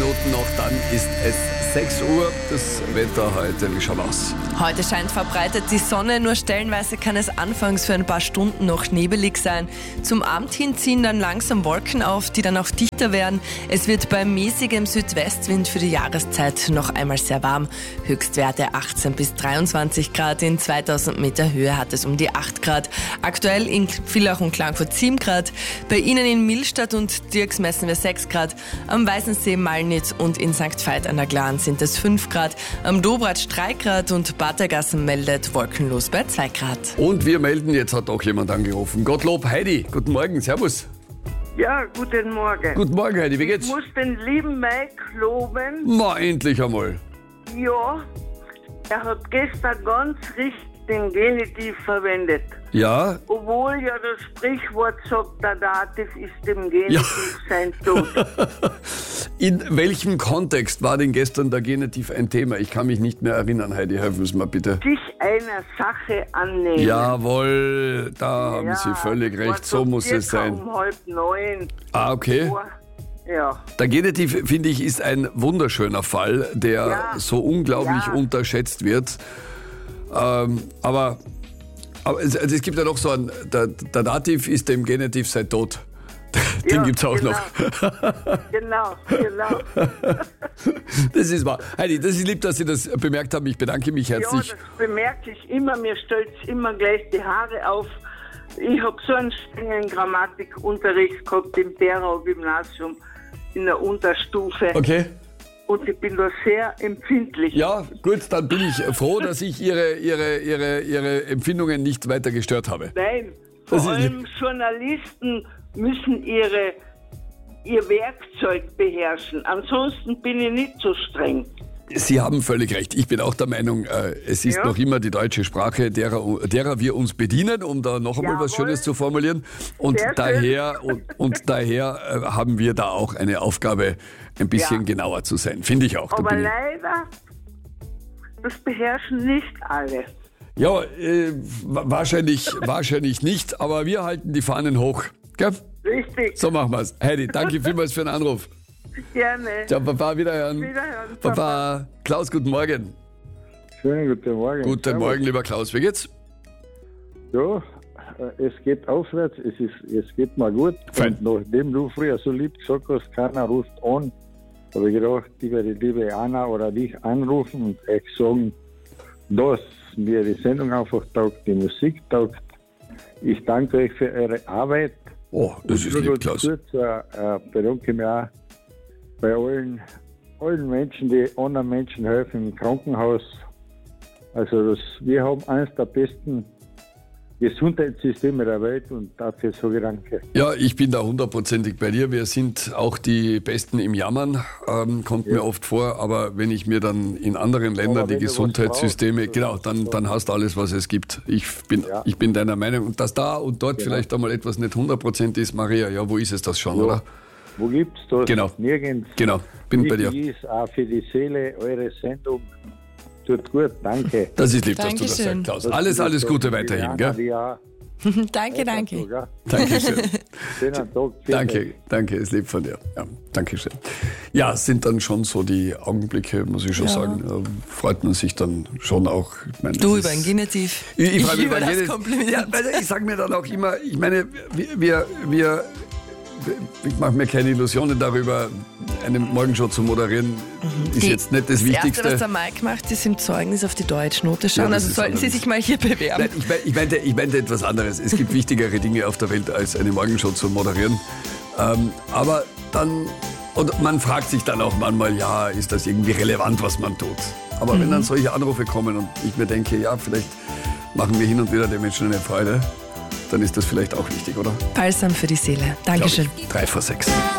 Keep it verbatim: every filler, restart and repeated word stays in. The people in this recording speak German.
Minuten noch, dann ist es sechs Uhr. Das Wetter heute, wie schaut aus? Heute scheint verbreitet die Sonne, nur stellenweise kann es anfangs für ein paar Stunden noch nebelig sein. Zum Abend hin ziehen dann langsam Wolken auf, die dann auch dichter werden. Es wird bei mäßigem Südwestwind für die Jahreszeit noch einmal sehr warm. Höchstwerte achtzehn bis dreiundzwanzig Grad, in zweitausend Meter Höhe hat es um die acht Grad. Aktuell in Villach und Klagenfurt sieben Grad. Bei Ihnen in Millstatt und Dirks messen wir sechs Grad. Am Weißensee, Malnitz und in Sankt Veit an der Glan sind es fünf Grad. Am Dobratsch drei Grad und Batergassen meldet wolkenlos bei zwei Grad. Und wir melden, jetzt hat auch jemand angerufen. Gottlob, Heidi, guten Morgen, servus. Ja, guten Morgen. Guten Morgen, Heidi, wie geht's? Ich muss den lieben Mike loben. Na, endlich einmal. Ja, er hat gestern ganz richtig den Genitiv verwendet. Ja? Obwohl ja das Sprichwort sagt, der Dativ ist dem Genitiv Ja. sein Tod. In welchem Kontext war denn gestern der Genitiv ein Thema? Ich kann mich nicht mehr erinnern, Heidi, helfen Sie mir bitte. Sich einer Sache annehmen. Jawohl, da haben Ja, Sie völlig war recht, so muss es circa sein. um halb neun. Ah, okay. Uhr. Ja. Der Genitiv, finde ich, ist ein wunderschöner Fall, der Ja. so unglaublich Ja. unterschätzt wird. Ähm, aber aber es, also es gibt ja noch so ein, der, der Dativ ist dem Genitiv sein Tod. Den Ja, gibt's auch genau. noch. Genau, genau. Das ist wahr. Heidi, das ist lieb, dass Sie das bemerkt haben. Ich bedanke mich Ja, herzlich. das bemerke ich immer. Mir stellt immer gleich die Haare auf. Ich habe so einen strengen Grammatikunterricht gehabt im Terau-Gymnasium in der Unterstufe. Okay. Und ich bin da sehr empfindlich. Ja, gut, dann bin ich froh, dass ich Ihre, Ihre, Ihre, Ihre Empfindungen nicht weiter gestört habe. Nein, vor Das ist allem Journalisten müssen ihre, ihr Werkzeug beherrschen. Ansonsten bin ich nicht so streng. Sie haben völlig recht. Ich bin auch der Meinung, äh, es ist Ja. noch immer die deutsche Sprache, derer, derer wir uns bedienen, um da noch einmal was Jawohl. Schönes zu formulieren. Und Sehr schön. daher, und, und daher äh, haben wir da auch eine Aufgabe, ein bisschen Ja. genauer zu sein. Finde ich auch. Da Aber bin ich- leider, das beherrschen nicht alle. Ja, äh, wa- wahrscheinlich, wahrscheinlich nicht, aber wir halten die Fahnen hoch. Gell? Richtig, So machen wir's. Heidi, danke vielmals für den Anruf. gerne. Ciao, Papa, wiederhören. Wiederhören, Papa. Klaus, guten Morgen. Schönen guten Morgen. Guten Servus. Morgen, lieber Klaus. Wie geht's? Ja, äh, es geht aufwärts, es, ist, es geht mal gut. Fein. Und nachdem du früher so lieb gesagt hast, keiner ruft an, habe ich gedacht, ich werde die liebe Anna oder dich anrufen und euch sagen, dass mir die Sendung einfach taugt, die Musik taugt. Ich danke euch für eure Arbeit. Oh, das ist Und nur lieb, ganz Klaus. kurz, äh, äh, bedanke mich auch bei allen, allen Menschen, die anderen Menschen helfen im Krankenhaus. Also das, wir haben eines der besten Gesundheitssysteme der Welt und dafür sage ich danke. Ja, ich bin da hundertprozentig bei dir. Wir sind auch die Besten im Jammern, ähm, kommt mir oft vor. Aber wenn ich mir dann in anderen Ländern Aber die wenn du was Gesundheitssysteme, brauchst, genau, dann, dann hast du alles, was es gibt. Ich bin, Ja. ich bin deiner Meinung. Und dass da und dort Genau. vielleicht einmal etwas nicht hundertprozentig ist, Maria, ja, wo ist es das schon, Ja. oder? Wo gibt's das? Genau. Nirgends. Genau, bin bei dir. Wichtig ist auch für die Seele eure Sendung. Tut gut, danke. Das ist lieb, dass du das Dankeschön. sagst, Klaus. Alles, alles Gute weiterhin, gell? Ja, Danke, danke. ja. Dankeschön. Schönen Tag. vielen Danke, Dank. danke, ist lieb von dir. Ja, danke schön. Ja, es sind dann schon so die Augenblicke, muss ich schon Ja. sagen. Da freut man sich dann schon auch. Ich meine, Du das über ein ist- Genitiv. Ich, ich, freu mich über über das jedes, Kompliment. ja, weil ich sage mir dann auch immer, ich meine, wir, wir, wir ich mache mir keine Illusionen darüber, eine Morgenshow zu moderieren, ist Die- jetzt nicht das, Das Erste, Wichtigste. was der Mike macht, ist im Zeugnis auf die Deutschnote Ja, schauen. das also ist sollten Sie allerdings- sich mal hier bewerben. Nein, ich, mein, ich, meinte, ich meinte etwas anderes. Es gibt wichtigere Dinge auf der Welt, als eine Morgenshow zu moderieren. Ähm, aber dann, und man fragt sich dann auch manchmal, ja, ist das irgendwie relevant, was man tut? Aber wenn dann solche Anrufe kommen und ich mir denke, ja, vielleicht machen wir hin und wieder den Menschen eine Freude, dann ist das vielleicht auch wichtig, oder? Balsam für die Seele. Glaub Dankeschön. ich. Drei vor sechs.